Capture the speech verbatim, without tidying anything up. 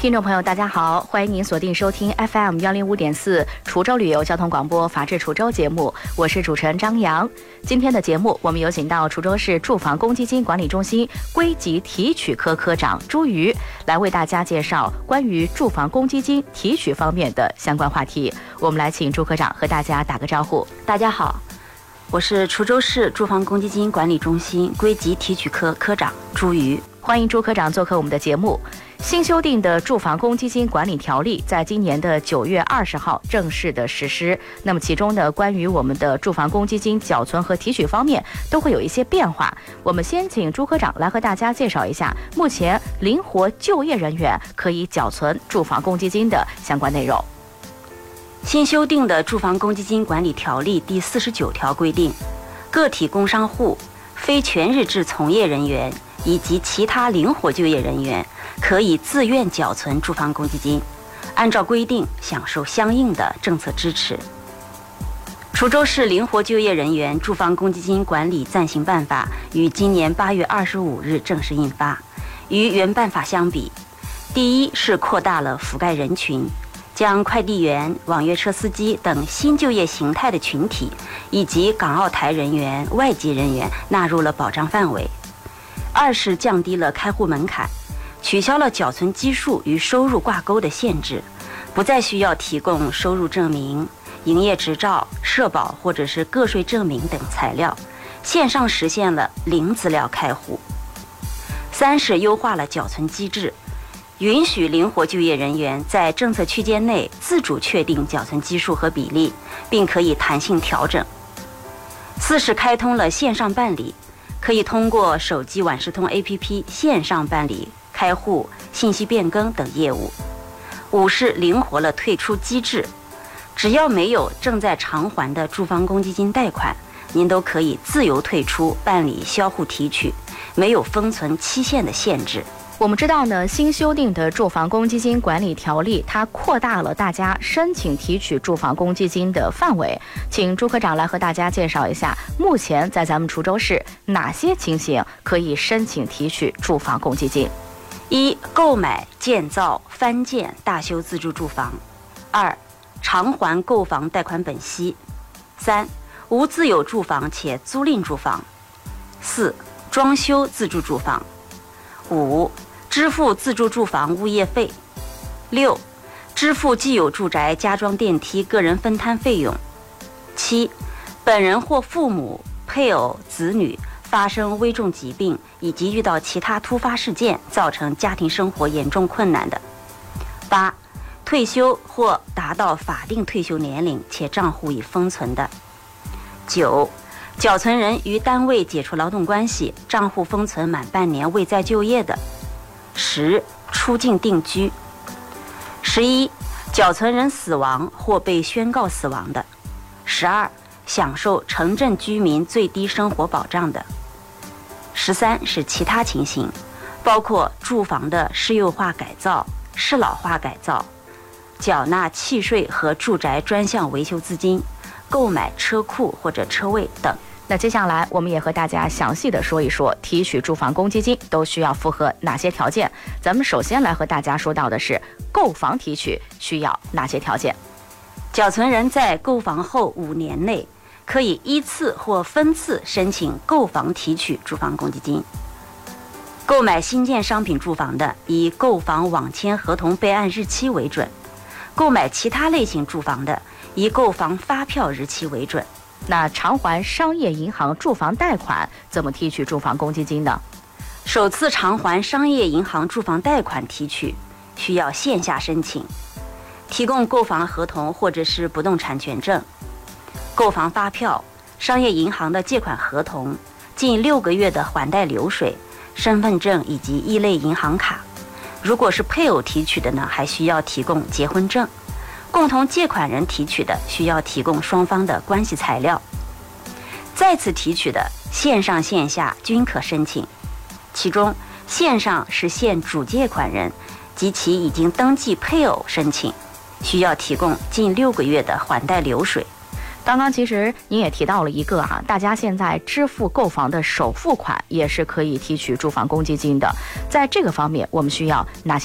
听众朋友，大家好，欢迎您锁定收听 F M 幺零五点四滁州旅游交通广播法治滁州节目，我是主持人张扬。今天的节目，我们有请到滁州市住房公积金管理中心归集提取科科长朱瑜来为大家介绍关于住房公积金提取方面的相关话题。我们来请朱科长和大家打个招呼。 大家好，我是滁州市住房公积金管理中心归集提取科科长朱瑜。 欢迎朱科长做客我们的节目。新修订的住房公积金管理条例在今年的九月二十号正式的实施。那么其中呢，关于我们的住房公积金缴存和提取方面都会有一些变化。我们先请朱科长来和大家介绍一下目前灵活就业人员可以缴存住房公积金的相关内容。 新修订的住房公积金管理条例第四十九条规定，个体工商户、非全日制从业人员以及其他灵活就业人员可以自愿缴存住房公积金，按照规定享受相应的政策支持。滁州市灵活就业人员住房公积金管理暂行办法于今年八月二十五日正式印发。与原办法相比，第一是扩大了覆盖人群，将快递员、网约车司机等新就业形态的群体以及港澳台人员、外籍人员纳入了保障范围。二是降低了开户门槛，取消了缴存基数与收入挂钩的限制，不再需要提供收入证明、营业执照、社保或者是个税证明等材料，线上实现了零资料开户。三是优化了缴存机制，允许灵活就业人员在政策区间内自主确定缴存基数和比例，并可以弹性调整。四是开通了线上办理，可以通过手机晚视通 A P P 线上办理开户、信息变更等业务。五是灵活了退出机制，只要没有正在偿还的住房公积金贷款，您都可以自由退出办理销户提取，没有封存期限的限制。 我们知道呢，新修订的住房公积金管理条例，它扩大了大家申请提取住房公积金的范围。请朱科长来和大家介绍一下，目前在咱们滁州市哪些情形可以申请提取住房公积金？ 一、购买、建造、翻建、大修自住住房；二、偿还购房贷款本息；三、无自有住房且租赁住房；四、装修自住住房；五、支付自住住房物业费；六、支付既有住宅加装电梯个人分摊费用；七、本人或父母、配偶、子女发生危重疾病以及遇到其他突发事件造成家庭生活严重困难的；八、退休或达到法定退休年龄且账户已封存的；九、缴存人于单位解除劳动关系，账户封存满半年未再就业的；十、出境定居；十一、缴存人死亡或被宣告死亡的；十二、享受城镇居民最低生活保障的；十三是其他情形，包括住房的市优化改造、适老化改造、缴纳契税和住宅专项维修资金、购买车库或者车位等。 那接下来我们也和大家详细的说一说提取住房公积金都需要符合哪些条件。咱们首先来和大家说到的是购房提取需要哪些条件。 缴存人在购房后五年内可以依次或分次申请购房提取住房公积金。购买新建商品住房的，以购房网签合同备案日期为准；购买其他类型住房的，以购房发票日期为准。 那偿还商业银行住房贷款怎么提取住房公积金呢？ 首次偿还商业银行住房贷款提取需要线下申请，提供购房合同或者是不动产权证、购房发票、商业银行的借款合同、近六个月的还贷流水、身份证以及一类银行卡。如果是配偶提取的呢，还需要提供结婚证。共同借款人提取的，需要提供双方的关系材料。再次提取的，线上线下均可申请，其中线上是限主借款人及其已经登记配偶申请，需要提供近六个月的还贷流水。 刚刚其实您也提到了一个啊，大家现在支付购房的首付款也是可以提取住房公积金的，在这个方面我们需要哪些